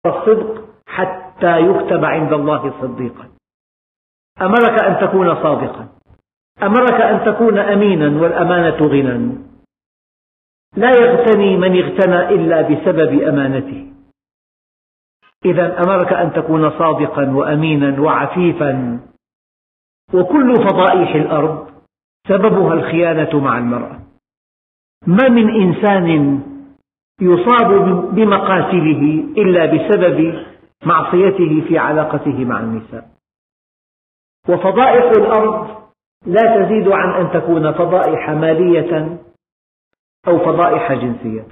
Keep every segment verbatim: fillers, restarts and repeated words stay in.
الصدق حتى يكتب عند الله صديقا. أمرك أن تكون صادقا، أمرك أن تكون أمينا، والأمانة غنى. لا يغتني من اغتنى إلا بسبب أمانته. إذا أمرك أن تكون صادقا وأمينا وعفيفا. وكل فضائح الأرض سببها الخيانة مع المرأة. ما من إنسان يصاب بمقاتله إلا بسبب معصيته في علاقته مع النساء. وفضائح الأرض لا تزيد عن أن تكون فضائح مالية أو فضائح جنسية.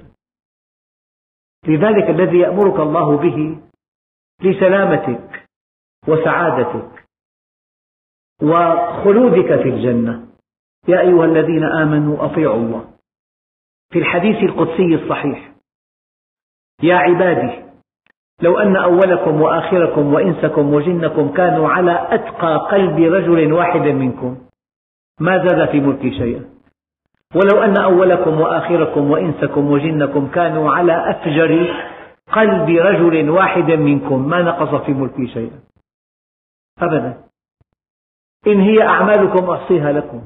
لذلك الذي يأمرك الله به لسلامتك وسعادتك وخلودك في الجنة: يا أيها الذين آمنوا أطيعوا الله. في الحديث القدسي الصحيح: يا عبادي لو أن أولكم وآخركم وإنسكم وجنكم كانوا على أتقى قلب رجل واحد منكم ما زاد في ملكي شيئا، ولو أن أولكم وآخركم وإنسكم وجنكم كانوا على أفجر قلب رجل واحد منكم ما نقص في ملكي شيئا أبدا. إن هي أعمالكم أحصيها لكم.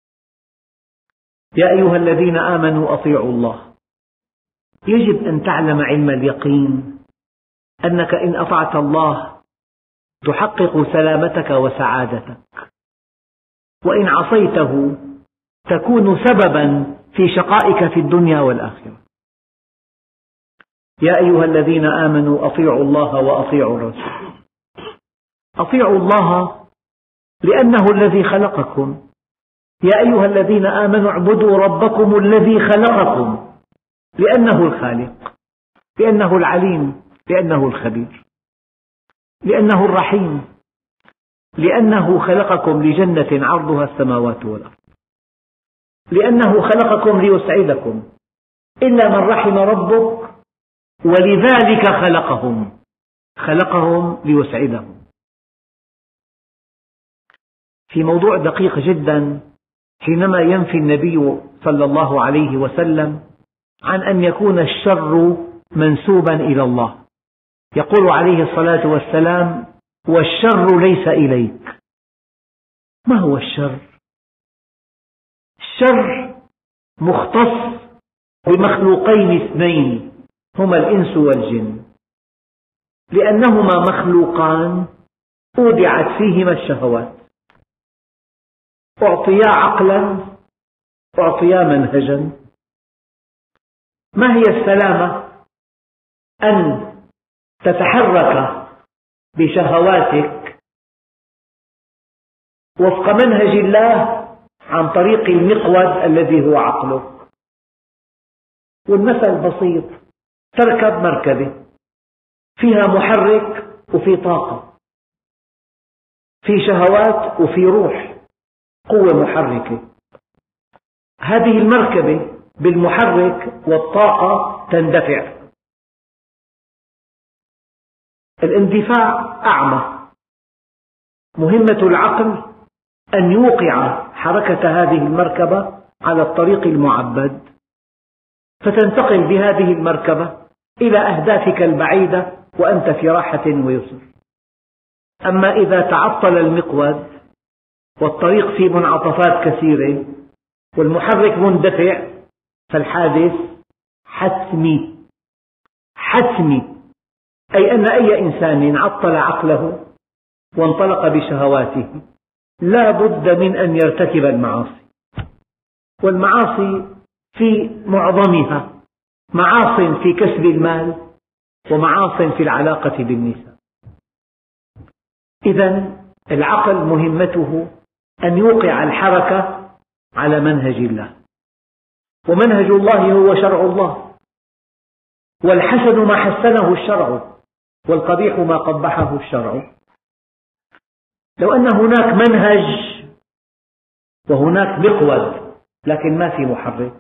يا أيها الذين آمنوا أطيعوا الله. يجب أن تعلم علم اليقين أنك إن أطعت الله تحقق سلامتك وسعادتك، وإن عصيته تكون سببا في شقائك في الدنيا والآخرة. يا أيها الذين آمنوا أطيعوا الله وأطيعوا الرسول. أطيعوا الله لأنه الذي خلقكم. يا أيها الذين آمنوا اعبدوا ربكم الذي خلقكم، لأنه الخالق، لأنه العليم، لأنه الخبير، لأنه الرحيم، لأنه خلقكم لجنة عرضها السماوات والأرض، لأنه خلقكم ليسعدكم، إلا من رحم ربك ولذلك خلقهم، خلقهم ليسعدهم. في موضوع دقيق جدا، حينما ينفي النبي صلى الله عليه وسلم عن أن يكون الشر منسوبا إلى الله، يقول عليه الصلاة والسلام: والشر ليس إليك. ما هو الشر؟ الشر مختص بمخلوقين اثنين هما الإنس والجن، لأنهما مخلوقان أودعت فيهما الشهوات، أعطيا عقلا، أعطيا منهجا. ما هي السلامة؟ أن تتحرك بشهواتك وفق منهج الله عن طريق المقود الذي هو عقلك. والمثل بسيط: تركب مركبة فيها محرك وفي طاقة، في شهوات وفي روح، قوة محركة. هذه المركبة بالمحرك والطاقة تندفع. الاندفاع أعمى. مهمة العقل أن يوقع حركة هذه المركبة على الطريق المعبد، فتنتقل بهذه المركبة إلى أهدافك البعيدة وأنت في راحة ويسر. أما إذا تعطل المقود والطريق فيه منعطفات كثيرة والمحرك مندفع فالحادث حتمي. حتمي أي أن أي إنسان عطل عقله وانطلق بشهواته لا بد من أن يرتكب المعاصي. والمعاصي في معظمها معاص في كسب المال ومعاص في العلاقة بالنساء. إذن العقل مهمته أن يوقع الحركة على منهج الله، ومنهج الله هو شرع الله، والحسن ما حسنه الشرع والقبيح ما قبحه الشرع. لو أن هناك منهج وهناك مقود لكن ما في محرك،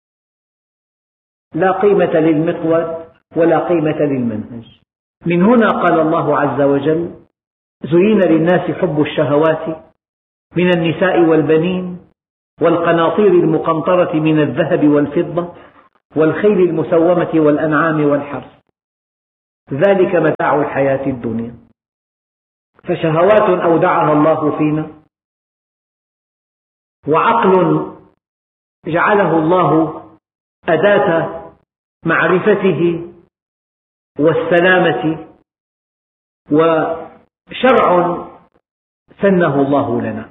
لا قيمة للمقود ولا قيمة للمنهج. من هنا قال الله عز وجل: زين للناس حب الشهوات من النساء والبنين والقناطير المقنطرة من الذهب والفضة والخيل المسومة والأنعام والحرث. ذلك متاع الحياة الدنيا. فشهوات أودعها الله فينا، وعقل جعله الله أداة معرفته والسلامة، وشرع سنه الله لنا،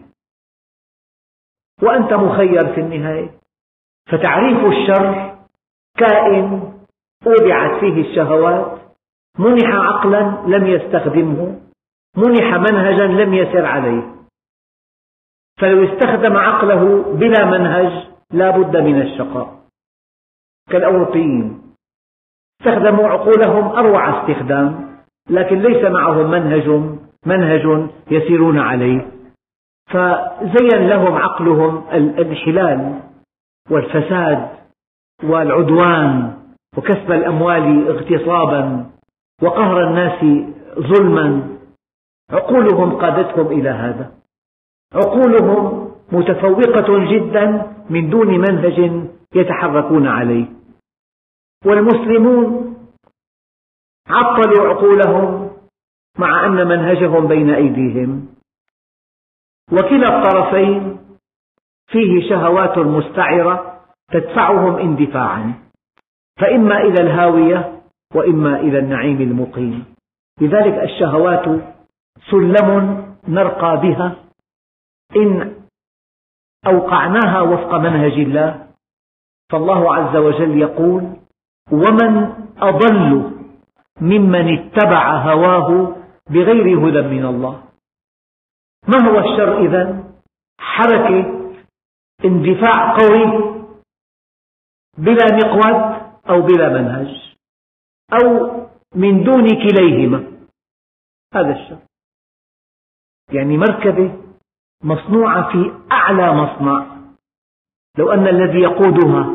وأنت مخير في النهاية. فتعريف الشر كائن أودعت فيه الشهوات، منح عقلا لم يستخدمه، منح منهجا لم يسر عليه. فلو استخدم عقله بلا منهج لا بد من الشقاء، كالأوروبيين استخدموا عقولهم أروع استخدام، لكن ليس معهم منهج منهج يسيرون عليه، فزين لهم عقلهم الانحلال والفساد والعدوان وكسب الأموال اغتصابا وقهر الناس ظلما. عقولهم قادتهم إلى هذا، عقولهم متفوقة جدا من دون منهج يتحركون عليه. والمسلمون عطلوا عقولهم مع أن منهجهم بين أيديهم، وكلا الطرفين فيه شهوات مستعرة تدفعهم اندفاعا، فإما إلى الهاوية وإما إلى النعيم المقيم. لذلك الشهوات سلم نرقى بها إن أوقعناها وفق منهج الله. فالله عز وجل يقول: ومن أضل ممن اتبع هواه بغير هدى من الله. ما هو الشر إذن؟ حركة اندفاع قوي بلا مقود أو بلا منهج أو من دون كليهما، هذا الشر. يعني مركبة مصنوعة في أعلى مصنع، لو أن الذي يقودها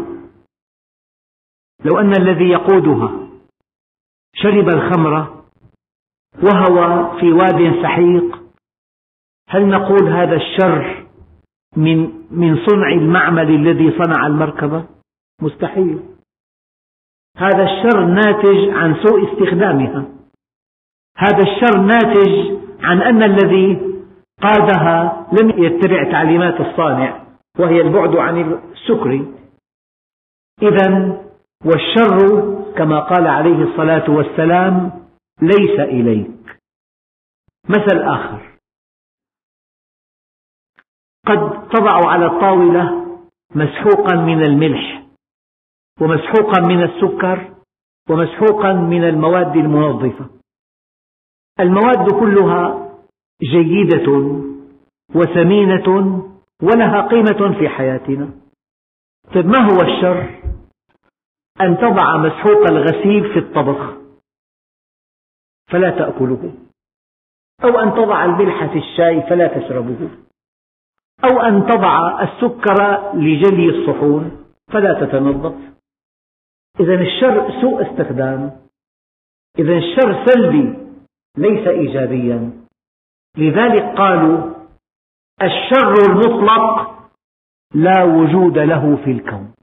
لو أن الذي يقودها شرب الخمر وهو في واد سحيق، هل نقول هذا الشر من من صنع المعمل الذي صنع المركبة؟ مستحيل. هذا الشر ناتج عن سوء استخدامها، هذا الشر ناتج عن أن الذي قادها لم يتبع تعليمات الصانع، وهي البعد عن السكر. إذن والشر كما قال عليه الصلاة والسلام ليس إليك. مثل آخر: قد تضع على الطاولة مسحوقا من الملح ومسحوقا من السكر ومسحوقا من المواد المنظفة، المواد كلها جيدة وثمينة ولها قيمة في حياتنا. طيب ما هو الشر؟ أن تضع مسحوق الغسيل في الطبخ فلا تأكله، أو أن تضع الملح في الشاي فلا تشربه، أو أن تضع السكر لجلي الصحون فلا تتنظف. إذن الشر سوء استخدام، إذن الشر سلبي ليس إيجابيا. لذلك قالوا الشر المطلق لا وجود له في الكون،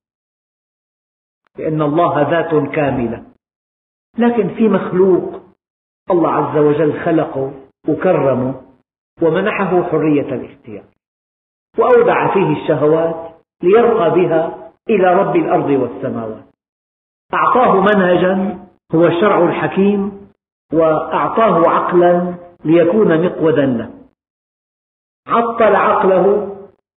لأن الله ذات كاملة. لكن في مخلوق الله عز وجل خلقه وكرمه ومنحه حرية الاختيار، وأودع فيه الشهوات ليرقى بها إلى رب الأرض والسماوات. أعطاه منهجا هو الشرع الحكيم، وأعطاه عقلا ليكون مقودا له. عطل عقله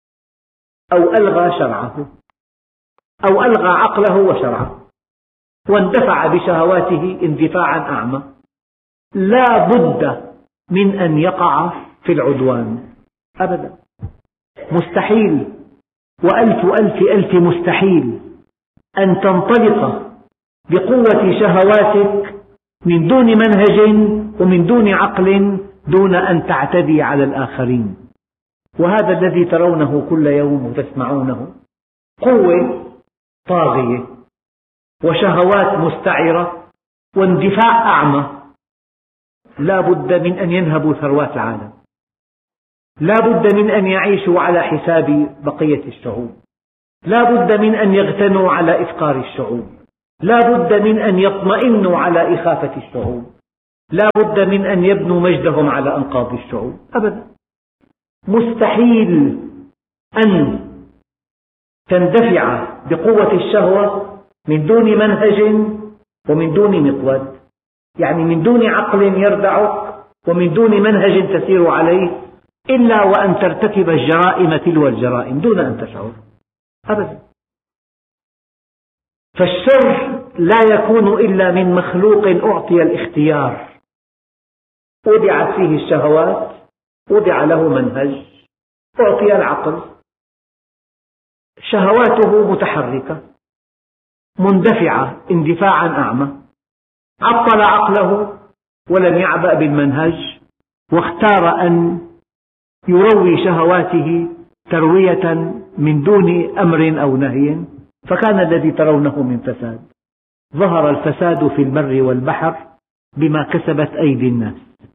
أو ألغى شرعه، أو ألغى عقله وشرعه، واندفع بشهواته اندفاعا أعمى. لا بد من أن يقع في العدوان أبدا، مستحيل وألف ألف ألف مستحيل أن تنطلق بقوة شهواتك من دون منهج ومن دون عقل دون أن تعتدي على الآخرين. وهذا الذي ترونه كل يوم وتسمعونه، قوة طاغية وشهوات مستعرة واندفاع أعمى. لا بد من أن ينهبوا ثروات العالم، لا بد من أن يعيشوا على حساب بقية الشعوب، لا بد من أن يغتنوا على إفقار الشعوب، لا بد من أن يطمئنوا على إخافة الشعوب. لا بد من أن يبنوا مجدهم على أنقاض الشعوب أبدا. مستحيل أن تندفع بقوة الشهوة من دون منهج ومن دون مقود، يعني من دون عقل يردعك ومن دون منهج تسير عليه، إلا وأن ترتكب الجرائم تلو الجرائم دون أن تشعر أبدا. فالشر لا يكون إلا من مخلوق أعطي الاختيار، وضعت فيه الشهوات، وضع له منهج، أعطي العقل، شهواته متحركة مندفعة اندفاعا أعمى، عطل عقله ولم يعبأ بالمنهج، واختار أن يروي شهواته تروية من دون أمر أو نهي، فكان الذي ترونه من فساد. ظهر الفساد في البر والبحر بما كسبت أيدي الناس.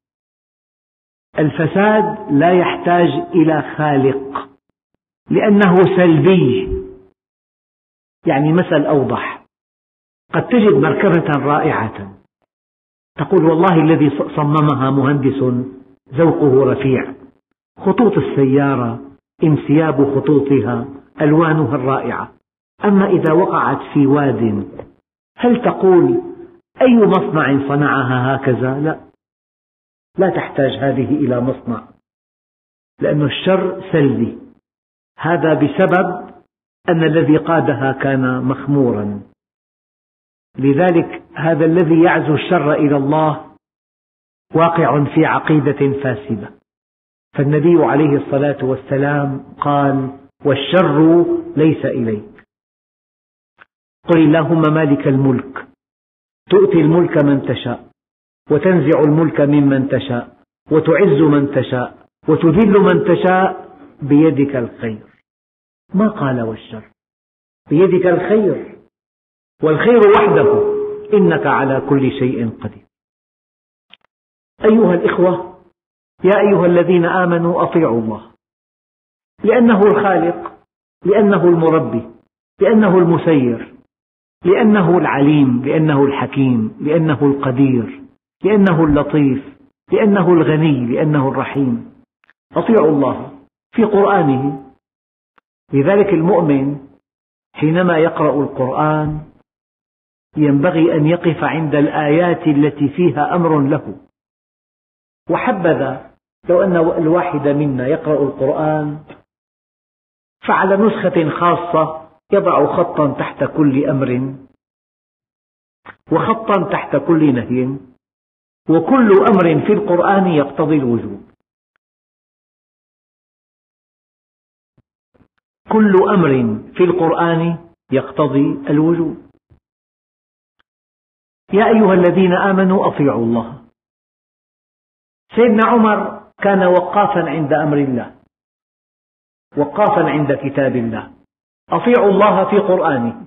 الفساد لا يحتاج إلى خالق لأنه سلبي. يعني مثل أوضح، قد تجد مركبة رائعة تقول والله الذي صممها مهندس ذوقه رفيع، خطوط السيارة، انسياب خطوطها، ألوانها الرائعة. أما إذا وقعت في واد هل تقول أي مصنع صنعها هكذا؟ لا، لا تحتاج هذه إلى مصنع، لأن الشر سلبي. هذا بسبب أن الذي قادها كان مخمورا. لذلك هذا الذي يعزو الشر إلى الله واقع في عقيدة فاسدة. فالنبي عليه الصلاة والسلام قال: والشر ليس إليك، قل اللهم مالك الملك تؤتي الملك من تشاء وتنزع الملك ممن تشاء وتعز من تشاء وتذل من تشاء بيدك الخير. ما قال والشر، بيدك الخير، والخير وحده إنك على كل شيء قدير. أيها الإخوة، يا أيها الذين آمنوا أطيعوا الله، لأنه الخالق، لأنه المربي، لأنه المسير، لأنه العليم، لأنه الحكيم، لأنه القدير، لأنه اللطيف، لأنه الغني، لأنه الرحيم. أطيعوا الله في قرآنه. لذلك المؤمن حينما يقرأ القرآن ينبغي أن يقف عند الآيات التي فيها أمر له. وحبذا لو أن الواحد منا يقرأ القرآن فعلى نسخة خاصة يضع خطا تحت كل أمر وخطا تحت كل نهي، وكل أمر في القرآن يقتضي الوجوب. كل أمر في القرآن يقتضي الوجوب. يا أيها الذين آمنوا أطيعوا الله. سيدنا عمر كان وقافا عند أمر الله، وقافا عند كتاب الله. أطيعوا الله في قرآنه.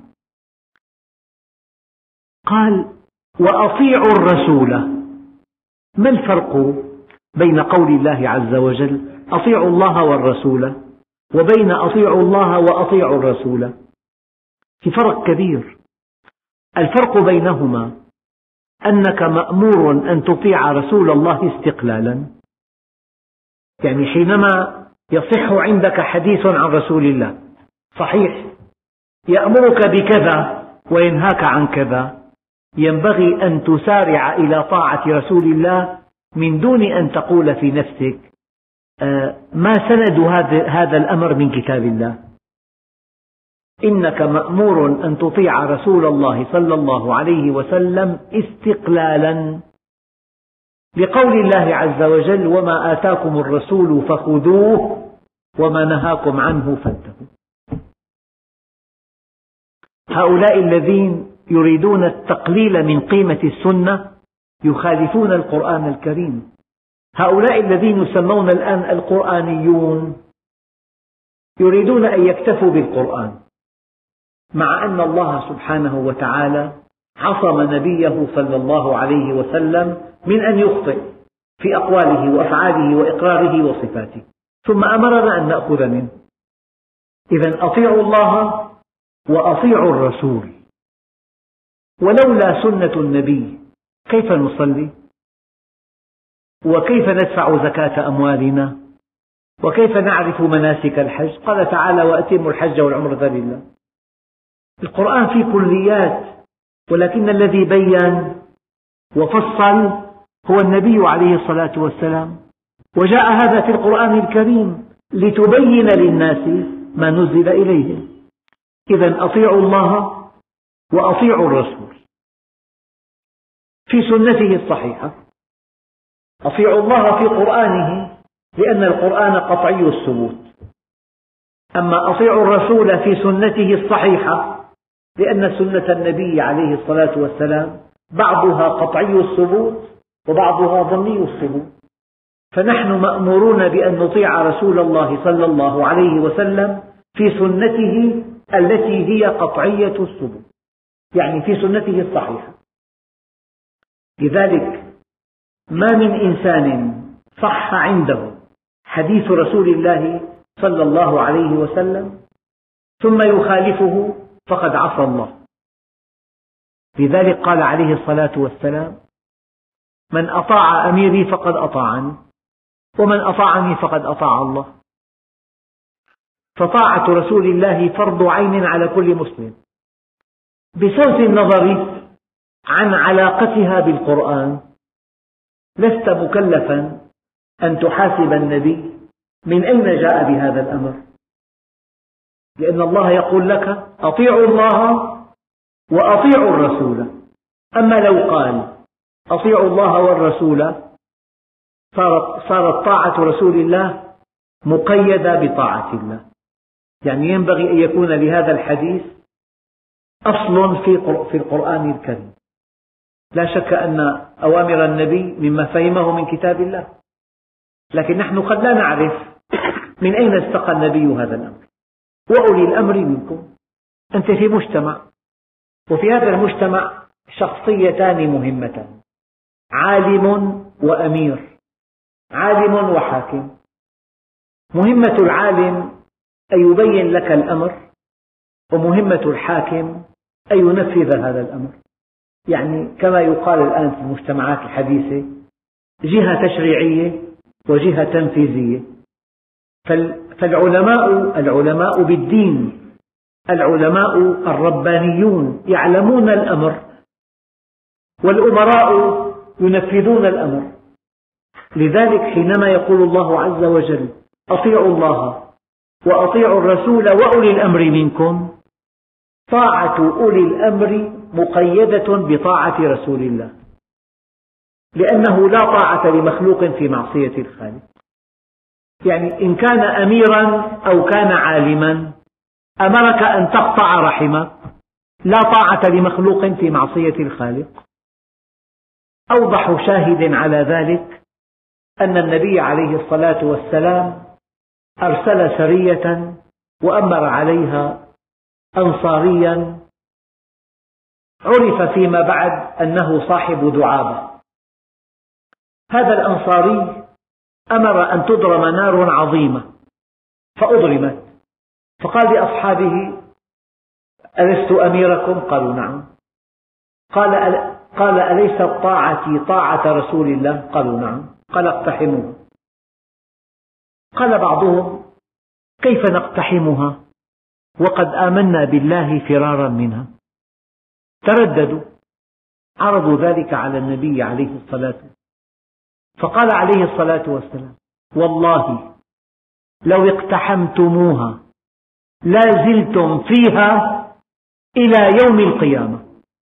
قال: وأطيعوا الرسول. ما الفرق بين قول الله عز وجل أطيعوا الله والرسول وبين أطيعوا الله وأطيعوا الرسول؟ في فرق كبير. الفرق بينهما أنك مأمور أن تطيع رسول الله استقلالا، يعني حينما يصح عندك حديث عن رسول الله صحيح يأمرك بكذا وينهاك عن كذا، ينبغي أن تسارع إلى طاعة رسول الله من دون أن تقول في نفسك ما سند هذا الأمر من كتاب الله. إنك مأمور أن تطيع رسول الله صلى الله عليه وسلم استقلالا، لقول الله عز وجل: وما آتاكم الرسول فخذوه وما نهاكم عنه فانتهوا. هؤلاء الذين يريدون التقليل من قيمة السنة يخالفون القرآن الكريم. هؤلاء الذين يسمون الآن القرآنيون يريدون أن يكتفوا بالقرآن، مع أن الله سبحانه وتعالى عصم نبيه صلى الله عليه وسلم من أن يخطئ في أقواله وأفعاله وإقراره وصفاته، ثم أمرنا أن نأخذ منه. إذن أطيعوا الله وأطيعوا الرسول. ولولا سنة النبي كيف نصلي؟ وكيف ندفع زكاة أموالنا وكيف نعرف مناسك الحج؟ قال تعالى وأتموا الحج والعمرة لله. القرآن فيه كليات، ولكن الذي بين وفصل هو النبي عليه الصلاة والسلام، وجاء هذا في القرآن الكريم لتبين للناس ما نزل إليهم. إذن أطيعوا الله وأطيعوا الرسول في سنته الصحيحة. أطيعوا الله في قرآنه لأن القرآن قطعي الثبوت، أما أطيعوا الرسول في سنته الصحيحة لأن سنة النبي عليه الصلاة والسلام بعضها قطعي الثبوت وبعضها ظني الثبوت، فنحن مأمورون بأن نطيع رسول الله صلى الله عليه وسلم في سنته التي هي قطعية الثبوت، يعني في سنته الصحيحة. لذلك ما من إنسان صح عنده حديث رسول الله صلى الله عليه وسلم ثم يخالفه فقد عصى الله. لذلك قال عليه الصلاة والسلام من أطاع أميري فقد أطاعني ومن أطاعني فقد أطاع الله. فطاعة رسول الله فرض عين على كل مسلم، بصرف النظر عن علاقتها بالقرآن. لست مكلفا أن تحاسب النبي من أين جاء بهذا الأمر، لأن الله يقول لك أطيعوا الله وأطيعوا الرسول. أما لو قال أطيعوا الله والرسول صارت, صارت طاعة رسول الله مقيدة بطاعة الله. يعني ينبغي أن يكون لهذا الحديث أصل في القرآن الكريم. لا شك أن أوامر النبي مما فهمه من كتاب الله، لكن نحن قد لا نعرف من أين استقى النبي هذا الأمر. وأولي الأمر منكم. أنت في مجتمع، وفي هذا المجتمع شخصيتان مهمتان، عالم وأمير، عالم وحاكم. مهمة العالم أن يبين لك الأمر، ومهمة الحاكم أن ينفذ هذا الأمر. يعني كما يقال الآن في المجتمعات الحديثة جهة تشريعية وجهة تنفيذية. فالعلماء العلماء بالدين، العلماء الربانيون يعلمون الأمر، والأمراء ينفذون الأمر. لذلك حينما يقول الله عز وجل أطيعوا الله وأطيعوا الرسول وأولي الأمر منكم، طاعة أولي الأمر مقيدة بطاعة رسول الله، لأنه لا طاعة لمخلوق في معصية الخالق. يعني إن كان أميرا أو كان عالما أمرك أن تقطع رحمك، لا طاعة لمخلوق في معصية الخالق. أوضح شاهد على ذلك أن النبي عليه الصلاة والسلام أرسل سرية وأمر عليها أنصاريا عرف فيما بعد أنه صاحب دعابة. هذا الأنصاري أمر أن تضرم نار عظيمة فأضرمت، فقال لأصحابه ألست أميركم؟ قالوا نعم. قال قال أليست طاعتي طاعة رسول الله؟ قالوا نعم. قال اقتحموها. قال بعضهم كيف نقتحمها وقد آمنا بالله فرارا منها؟ ترددوا، عرضوا ذلك على النبي عليه الصلاة والسلام، فقال عليه الصلاة والسلام والله لو اقتحمتموها لا زلتم فيها إلى يوم القيامة،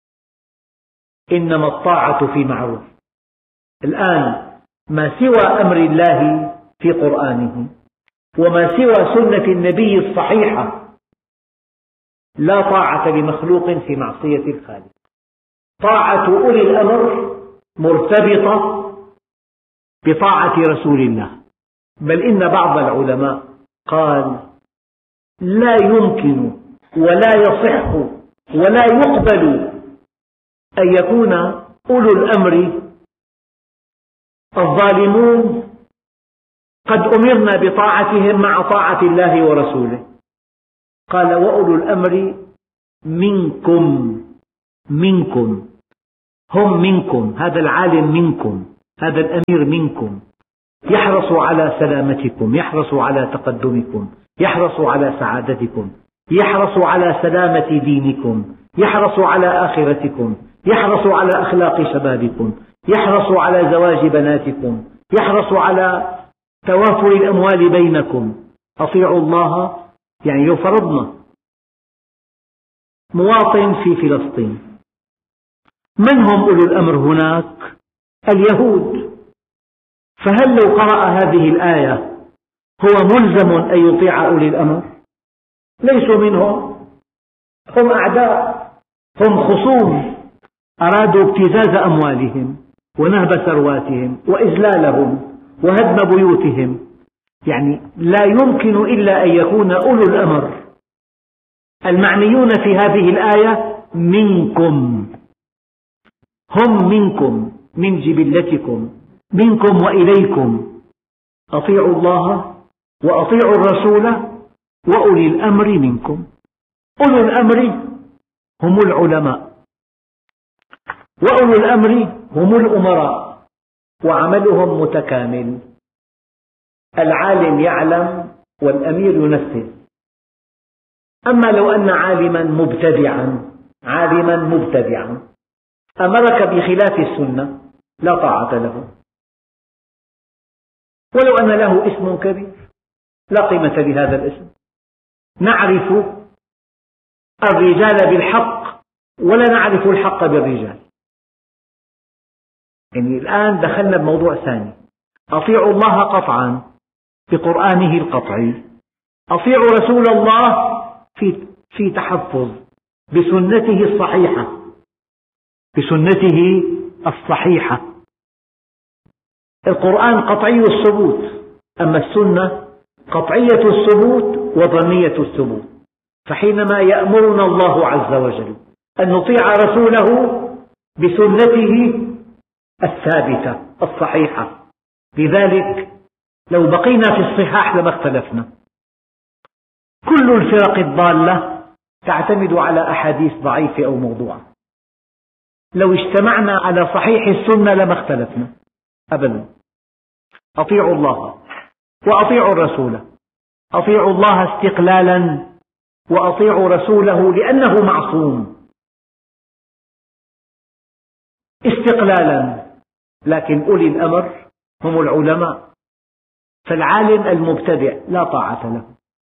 إنما الطاعة في معروف. الآن ما سوى أمر الله في قرآنه وما سوى سنة النبي الصحيحة لا طاعة لمخلوق في معصية الخالق. طاعة أولي الأمر مرتبطة بطاعة رسول الله. بل إن بعض العلماء قال لا يمكن ولا يصح ولا يقبل أن يكون أولو الأمر الظالمون قد أمرنا بطاعتهم مع طاعة الله ورسوله. قال وأولو الأمر منكم، منكم هم منكم، هذا العالم منكم، هذا الأمير منكم، يحرص على سلامتكم، يحرص على تقدمكم، يحرص على سعادتكم، يحرص على سلامة دينكم، يحرص على آخرتكم، يحرص على أخلاق شبابكم، يحرص على زواج بناتكم، يحرص على توافر الأموال بينكم. أطيعوا الله. يعني لو فرضنا مواطن في فلسطين، من هم أولو الأمر هناك؟ اليهود. فهل لو قرأ هذه الآية هو ملزم أن يطيع أولي الأمر؟ ليسوا منهم، هم أعداء، هم خصوم، أرادوا ابتزاز أموالهم ونهب ثرواتهم وإذلالهم وهدم بيوتهم. يعني لا يمكن إلا أن يكون أولو الأمر المعنيون في هذه الآية منكم، هم منكم، من جبلتكم، منكم وإليكم. أطيعوا الله وأطيعوا الرسول وأولي الأمر منكم. أولو الأمر هم العلماء، وأولو الأمر هم الأمراء، وعملهم متكامل. العالم يعلم والأمير ينفذ. أما لو أن عالما مبتدعا عالما مبتدعا أمرك بخلاف السنة لا طاعة له، ولو أن له اسم كبير لا قيمة لهذا الاسم. نعرف الرجال بالحق ولا نعرف الحق بالرجال. يعني الآن دخلنا بموضوع ثاني. أطيعوا الله قطعا بقرآنه القطعي، أطيعوا رسول الله في في تحفظ بسنته الصحيحة، بسنته الصحيحة. القرآن قطعي الثبوت، أما السنة قطعية الثبوت وظنية الثبوت. فحينما يأمرنا الله عز وجل أن نطيع رسوله بسنته الثابتة الصحيحة، لذلك لو بقينا في الصحاح لما اختلفنا. كل الفرق الضالة تعتمد على أحاديث ضعيفة أو موضوعة. لو اجتمعنا على صحيح السنة لما اختلفنا أبدا. أطيعوا الله وأطيعوا الرسول. أطيعوا الله استقلالا وأطيعوا رسوله لأنه معصوم استقلالا. لكن أولي الأمر هم العلماء، فالعالم المبتدع لا طاعة له.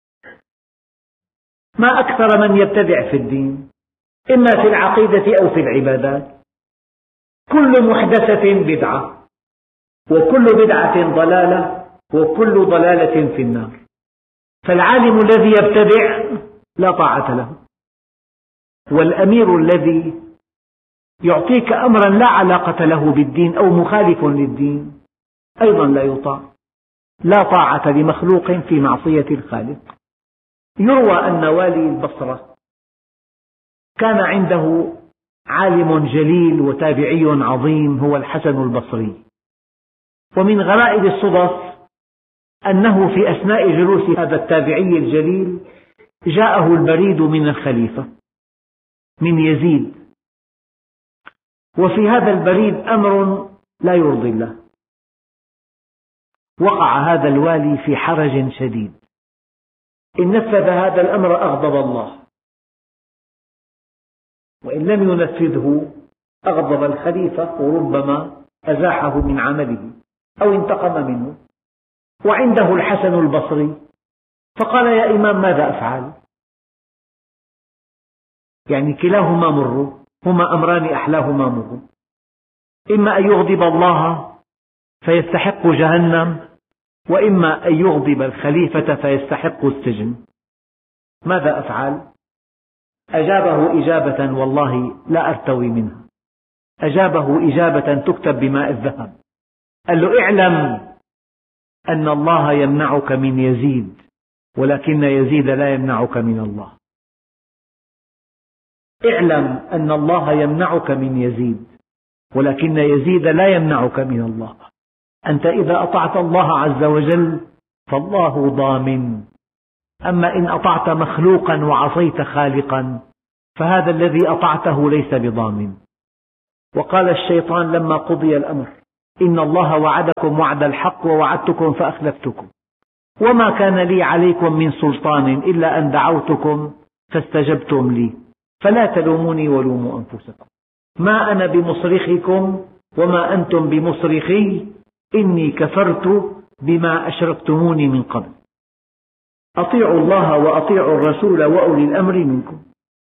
ما أكثر من يبتدع في الدين، إما في العقيدة أو في العبادات. كل محدثة بدعة، وكل بدعة ضلالة، وكل ضلالة في النار. فالعالم الذي يبتدع لا طاعة له، والأمير الذي يعطيك أمرا لا علاقة له بالدين أو مخالف للدين أيضا لا يطاع. لا طاعة لمخلوق في معصية الخالق. يروى أن والي البصرة كان عنده عالم جليل وتابعي عظيم هو الحسن البصري، ومن غرائب الصدف أنه في أثناء جلوس هذا التابعي الجليل جاءه البريد من الخليفة من يزيد، وفي هذا البريد أمر لا يرضي الله. وقع هذا الوالي في حرج شديد. إن نفذ هذا الأمر أغضب الله، وإن لم ينفذه أغضب الخليفة وربما أزاحه من عمله أو انتقم منه. وعنده الحسن البصري فقال: يا إمام ماذا أفعل؟ يعني كلاهما مر، هما أمران أحلاهما مر، إما أن يغضب الله فيستحق جهنم، وإما أن يغضب الخليفة فيستحق السجن. ماذا أفعل؟ أجابه إجابة والله لا أرتوي منها. أجابه إجابة تكتب بماء الذهب. قال له: اعلم أن الله يمنعك من يزيد، ولكن يزيد لا يمنعك من الله. اعلم أن الله يمنعك من يزيد، ولكن يزيد لا يمنعك من الله. أنت إذا أطعت الله عز وجل فالله ضامن، أما إن أطعت مخلوقا وعصيت خالقا فهذا الذي أطعته ليس بضامن. وقال الشيطان لما قضي الأمر: إن الله وعدكم وعد الحق ووعدتكم فأخلفتكم وما كان لي عليكم من سلطان إلا أن دعوتكم فاستجبتم لي فلا تلوموني ولوموا أنفسكم ما أنا بمصرخكم وما أنتم بمصرخي إني كفرت بما أشركتموني من قبل أطيعوا الله وأطيعوا الرسول وأولي الأمر منكم.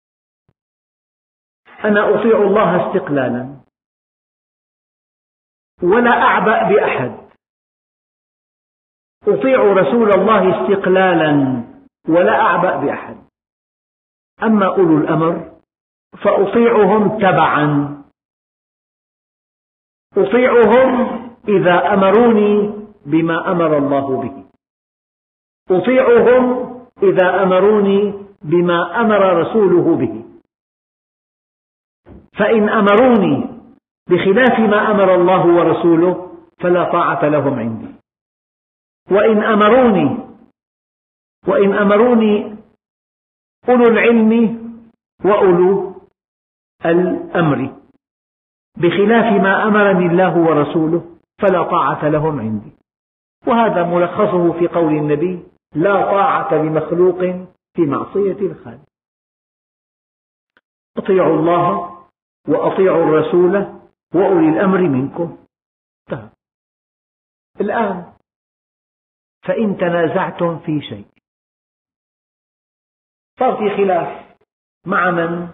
أنا أطيع الله استقلالا ولا أعبأ بأحد، أطيع رسول الله استقلالا ولا أعبأ بأحد. أما أولو الأمر فأطيعهم تبعا، أطيعهم إذا أمروني بما أمر الله به، أطيعهم إذا أمروني بما أمر رسوله به. فإن أمروني بخلاف ما أمر الله ورسوله فلا طاعة لهم عندي، وإن أمروني وإن أمروني أولو العلم وأولو الأمر بخلاف ما أمرني الله ورسوله فلا طاعة لهم عندي. وهذا ملخصه في قول النبي: لا طاعة لمخلوق في معصية الخالق. أطيعوا الله وأطيعوا الرسول وأولي الأمر منكم. طيب. الآن فإن تنازعتم في شيء، صار في خلاف مع من؟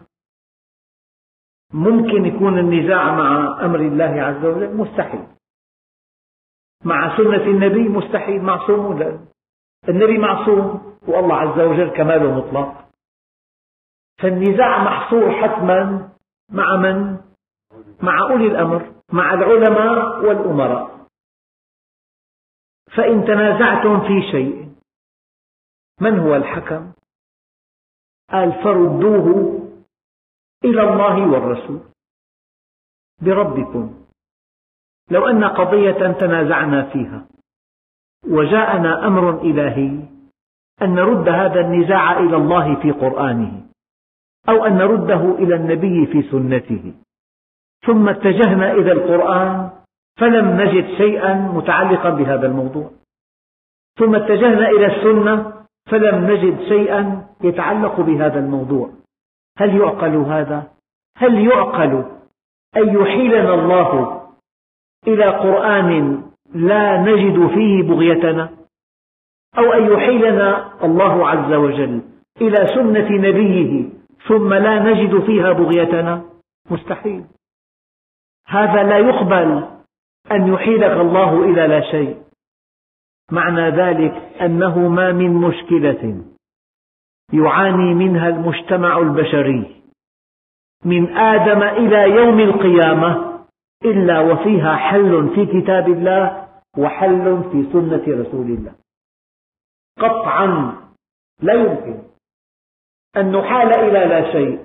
ممكن يكون النزاع مع أمر الله عز وجل؟ مستحيل. مع سنة النبي؟ مستحيل. معصوم؟ لا، النبي معصوم والله عز وجل كماله مطلق. فالنزاع محصور حتما مع من؟ مع أولي الأمر، مع العلماء والأمراء. فإن تنازعتم في شيء، من هو الحكم؟ قال: فردوه إلى الله والرسول بربكم. لو أن قضية تنازعنا فيها وجاءنا أمر إلهي أن نرد هذا النزاع إلى الله في قرآنه، أو أن نرده إلى النبي في سنته، ثم اتجهنا إلى القرآن فلم نجد شيئا متعلقا بهذا الموضوع، ثم اتجهنا إلى السنة فلم نجد شيئا يتعلق بهذا الموضوع، هل يعقل هذا؟ هل يعقل أن يحيلنا الله إلى قرآن لا نجد فيه بغيتنا، أو أن يحيلنا الله عز وجل إلى سنة نبيه ثم لا نجد فيها بغيتنا؟ مستحيل. هذا لا يقبل أن يحيلك الله إلى لا شيء. معنى ذلك أنه ما من مشكلة يعاني منها المجتمع البشري من آدم إلى يوم القيامة إلا وفيها حل في كتاب الله وحل في سنة رسول الله. قطعا لا يمكن أن نحال إلى لا شيء.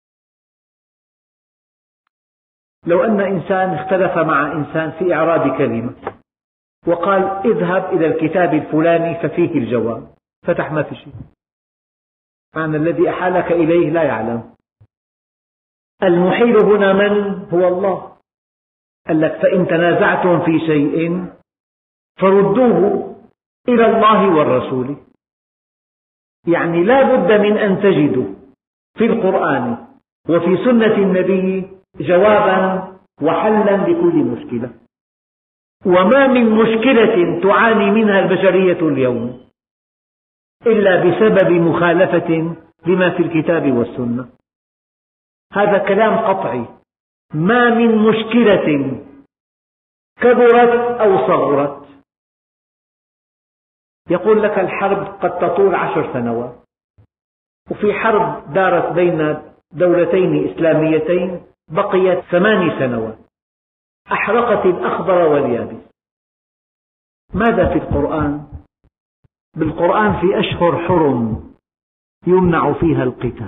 لو أن إنسان اختلف مع إنسان في إعراب كلمة وقال: اذهب إلى الكتاب الفلاني ففيه الجواب، فتح ما في شيء، معنى الذي أحالك إليه لا يعلم. المحيل هنا من؟ هو الله. قال لك: فإن تنازعتم في شيء فردوه إلى الله والرسول. يعني لا بد من أن تجدوا في القرآن وفي سنة النبي جوابا وحلا لكل مشكلة. وما من مشكلة تعاني منها البشرية اليوم إلا بسبب مخالفة لما في الكتاب والسنة. هذا كلام قطعي. ما من مشكلة كبرت أو صغرت. يقول لك: الحرب قد تطول عشر سنوات، وفي حرب دارت بين دولتين إسلاميتين بقيت ثماني سنوات، أحرقت الأخضر واليابس. ماذا في القرآن؟ بالقرآن في أشهر حرم يمنع فيها القتال.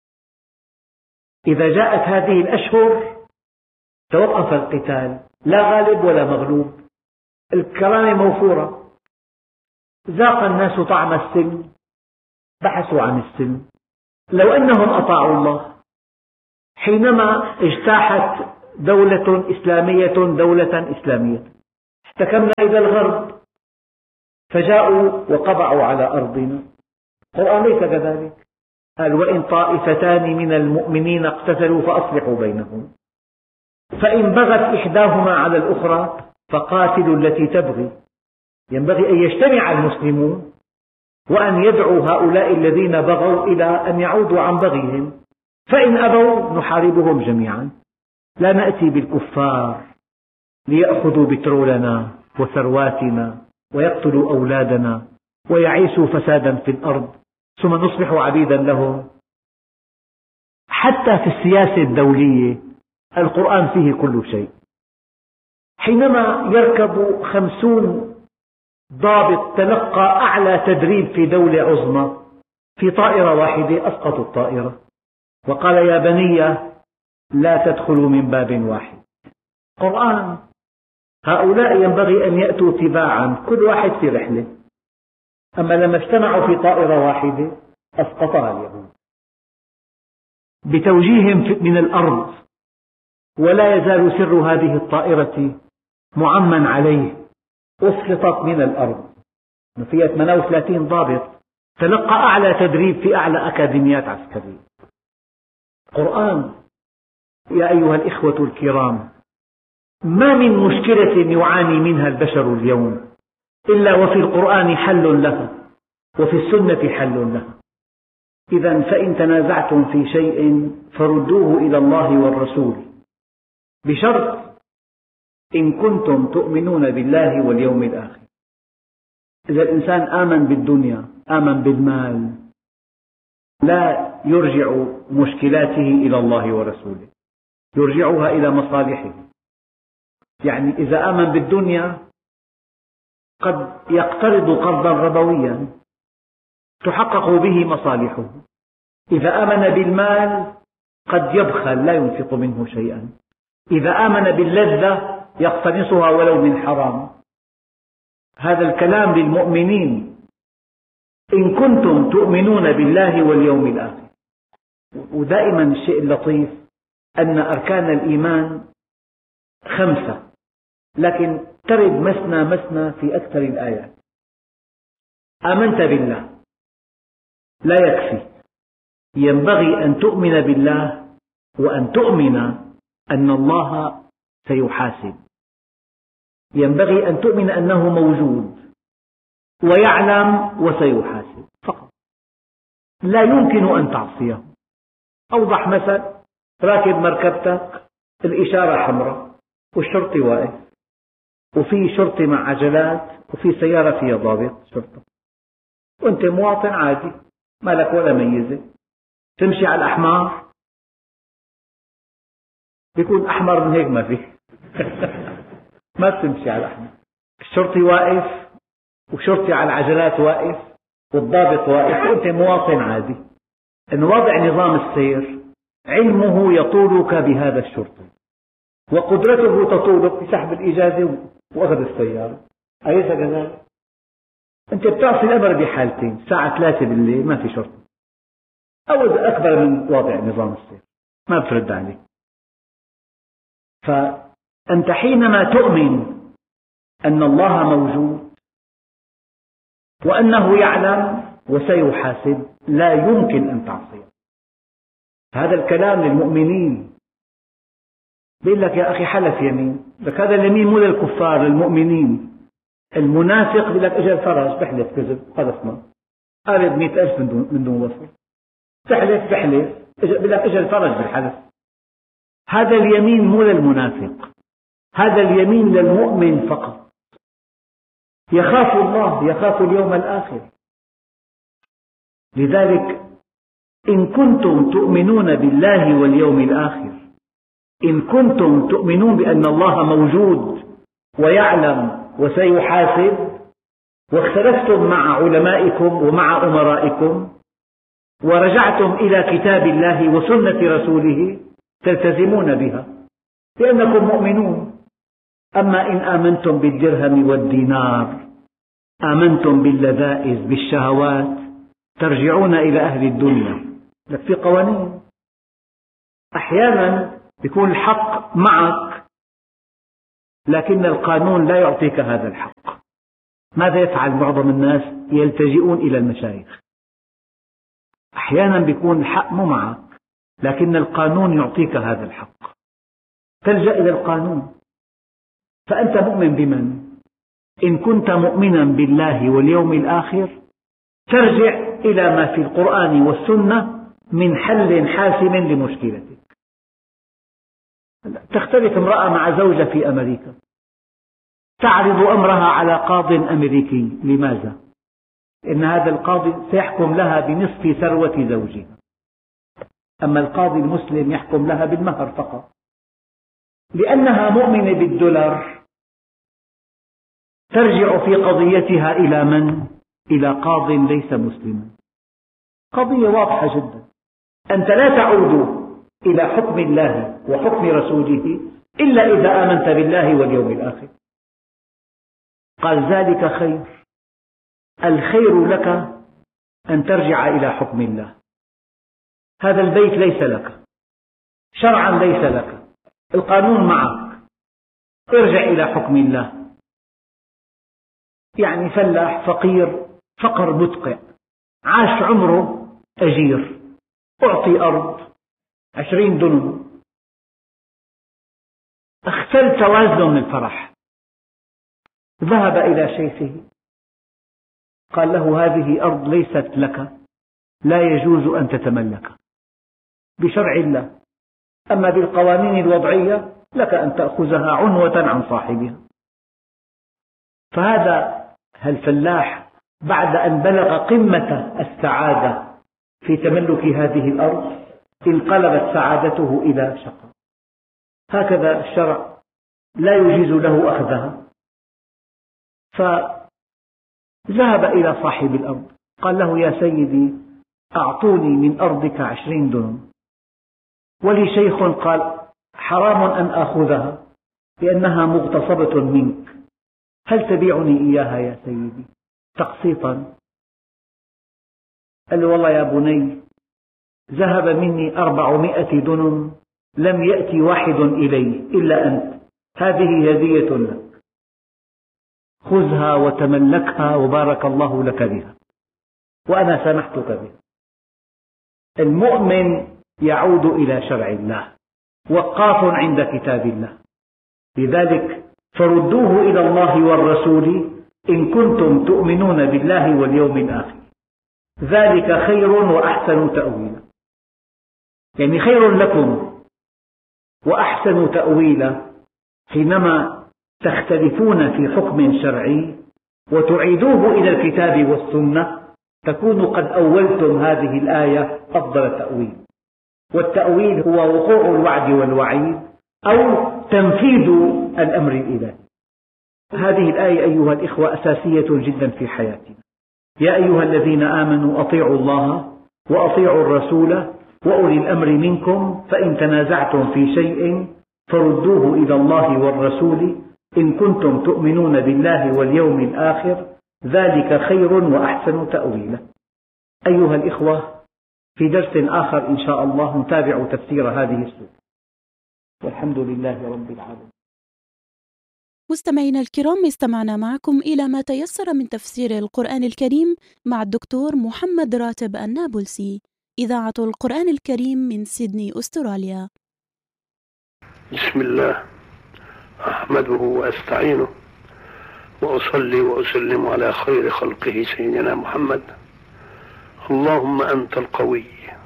إذا جاءت هذه الأشهر توقف القتال، لا غالب ولا مغلوب، الكرامة موفورة. ذاق الناس طعم السلم، بحثوا عن السلم. لو أنهم أطاعوا الله حينما اجتاحت دولة إسلامية دولة إسلامية، احتكمنا إلى الغرب فجاءوا وقبعوا على أرضنا. القرآن ليس كذلك، قال وإن طائفتان من المؤمنين اقتتلوا فأصلحوا بينهم، فإن بغت إحداهما على الأخرى فقاتلوا التي تبغي. ينبغي أن يجتمع المسلمون وأن يدعوا هؤلاء الذين بغوا إلى أن يعودوا عن بغيهم، فإن أبوا نحاربهم جميعا. لا نأتي بالكفار ليأخذوا بترولنا وثرواتنا ويقتلوا أولادنا ويعيشوا فسادا في الأرض ثم نصبح عبيدا لهم. حتى في السياسة الدولية القرآن فيه كل شيء. حينما يركب خمسون ضابط تلقى أعلى تدريب في دولة عظمى في طائرة واحدة أسقطوا الطائرة، وقال يا بني لا تدخلوا من باب واحد. قرآن. هؤلاء ينبغي أن يأتوا تباعا كل واحد في رحلة، أما لما اجتمعوا في طائرة واحدة أسقطها اليهود بتوجيه من الأرض، ولا يزال سر هذه الطائرة معمى عليه. أسقطت من الأرض، فيها ثمانية وثلاثين ضابط تلقى أعلى تدريب في أعلى أكاديميات عسكرية. قرآن. يا أيها الإخوة الكرام، ما من مشكلة يعاني منها البشر اليوم إلا وفي القرآن حل لها وفي السنة حل لها. إذا فإن تنازعتم في شيء فردوه إلى الله والرسول، بشرط إن كنتم تؤمنون بالله واليوم الآخر. إذا الإنسان آمن بالدنيا، آمن بالمال، لا يرجع مشكلاته إلى الله ورسوله، يرجعها إلى مصالحه. يعني إذا آمن بالدنيا قد يقترض قرضا ربويا تحقق به مصالحه. إذا آمن بالمال قد يبخل لا ينفق منه شيئا. إذا آمن باللذة يقتنصها ولو من حرام. هذا الكلام للمؤمنين إن كنتم تؤمنون بالله واليوم الآخر. ودائما الشيء اللطيف أن أركان الإيمان خمسة، لكن ترد مثنى مثنى في أكثر الآيات. آمنت بالله لا يكفي، ينبغي أن تؤمن بالله وأن تؤمن أن الله سيحاسب. ينبغي أن تؤمن أنه موجود ويعلم وسيحاسب فقط، لا يمكن أن تعصيه. أوضح مثل، راكب مركبتك الإشارة حمراء والشرطي واقف، وفي شرطي مع عجلات وفي سيارة فيها ضابط شرطة، وأنت مواطن عادي ما لك ولا ميزة، تمشي على الأحمر. بيكون أحمر من هيك ما فيه ما تمشي على الأحمر. الشرطي واقف وشرطي على العجلات واقف والضابط واقف وأنت مواطن عادي. إن وضع نظام السير علمه يطولك بهذا الشرطي وقدرته تطولك بسحب الإجازة وأخذ السيارة، أليس كذلك؟ أنت بتعصي الأمر بحالتين، الساعة ثلاثة بالليل ما في شرطي، أو إذا أكبر من وضع نظام السير ما بترد عليه. فأنت حينما تؤمن أن الله موجود وأنه يعلم وسيحاسب لا يمكن أن تعصيه. هذا الكلام للمؤمنين. بيقول لك يا أخي حلف يمين، لك هذا اليمين مو للكفار، للمؤمنين. المنافق بيقول لك اجى الفرج بحلف كذب خلصنا، قارب مئة ألف من دون, من دون وصف، تحلف بحلف بيقول لك اجى الفرج بالحلف. هذا اليمين مو للمنافق، هذا اليمين للمؤمن فقط. يخاف الله، يخاف اليوم الآخر. لذلك إن كنتم تؤمنون بالله واليوم الآخر، إن كنتم تؤمنون بأن الله موجود ويعلم وسيحاسب، واختلفتم مع علمائكم ومع أمرائكم ورجعتم إلى كتاب الله وسنة رسوله تلتزمون بها لأنكم مؤمنون. أما إن آمنتم بالدرهم والدينار، آمنتم باللذائذ بالشهوات، ترجعون إلى أهل الدنيا. لك في قوانين. أحيانا يكون الحق معك لكن القانون لا يعطيك هذا الحق. ماذا يفعل معظم الناس؟ يلتجئون إلى المشايخ. أحيانا يكون الحق مو معك لكن القانون يعطيك هذا الحق، تلجأ إلى القانون. فأنت مؤمن بمن؟ إن كنت مؤمنا بالله واليوم الآخر ترجع إلى ما في القرآن والسنة من حل حاسم لمشكلتك. تختلف امرأة مع زوجة في أمريكا، تعرض أمرها على قاض أمريكي. لماذا؟ إن هذا القاضي سيحكم لها بنصف ثروة زوجها، أما القاضي المسلم يحكم لها بالمهر فقط. لأنها مؤمنة بالدولار ترجع في قضيتها إلى من؟ إلى قاض ليس مسلما. قضية واضحة جدا. أنت لا تعود إلى حكم الله وحكم رسوله إلا إذا آمنت بالله واليوم الآخر. قال ذلك خير. الخير لك أن ترجع إلى حكم الله. هذا البيت ليس لك، شرعا ليس لك، القانون معك، ارجع إلى حكم الله. يعني فلاح فقير فقر مدقع، عاش عمره أجير، أعطي أرض عشرين دنم، اختل توازنه من الفرح، ذهب إلى شيخه قال له هذه أرض ليست لك، لا يجوز أن تتملك بشرع الله، أما بالقوانين الوضعية لك أن تأخذها عنوة عن صاحبها. فهذا الفلاح بعد أن بلغ قمة السعادة في تملك هذه الأرض انقلبت سعادته إلى شقاء. هكذا الشرع لا يجيز له أخذها. فذهب إلى صاحب الأرض قال له يا سيدي أعطوني من أرضك عشرين دنم. ولي شيخ قال حرام أن آخذها لأنها مغتصبة منك، هل تبيعني إياها يا سيدي تقسيطا؟ قال له والله يا بني ذهب مني أربعمائة دنم لم يأتي واحد إلي إلا أنت، هذه هدية لك، خذها وتملكها وبارك الله لك بها وأنا سامحتك بها. المؤمن يعود إلى شرع الله، وقاف عند كتاب الله. لذلك فردوه إلى الله والرسول إن كنتم تؤمنون بالله واليوم الآخر، ذلك خير وأحسن تأويلا. يعني خير لكم وأحسن تأويلا حينما تختلفون في حكم شرعي وتعيدوه إلى الكتاب والسنة، تكون قد أولتم هذه الآية أفضل تأويل. والتأويل هو وقوع الوعد والوعيد أو تنفيذ الأمر الإلهي. هذه الآية أيها الإخوة أساسية جدا في حياتنا. يا أيها الذين آمنوا أطيعوا الله وأطيعوا الرسول وأولي الأمر منكم فإن تنازعتم في شيء فردوه إلى الله والرسول إن كنتم تؤمنون بالله واليوم الآخر ذلك خير وأحسن تأويلا. أيها الإخوة، في درس آخر إن شاء الله نتابع تفسير هذه السورة، والحمد لله رب العالمين. مستمعينا الكرام، استمعنا معكم إلى ما تيسر من تفسير القرآن الكريم مع الدكتور محمد راتب النابلسي، إذاعة القرآن الكريم من سيدني أستراليا. بسم الله أحمده وأستعينه وأصلي وأسلم على خير خلقه سيدنا محمد. اللهم أنت القوي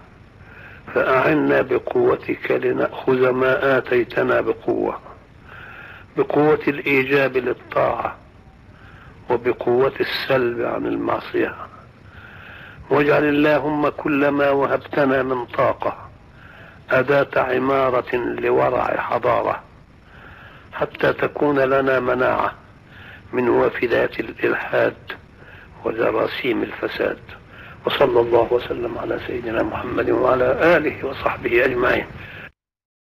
فأعنا بقوتك لنأخذ ما آتيتنا بقوة، بقوة الإيجاب للطاعة وبقوة السلب عن المعصية. واجعل اللهم كل ما وهبتنا من طاقة أداة عمارة لورع حضارة، حتى تكون لنا مناعة من وافدات الإلحاد وجراثيم الفساد. وصلى الله وسلم على سيدنا محمد وعلى آله وصحبه أجمعين.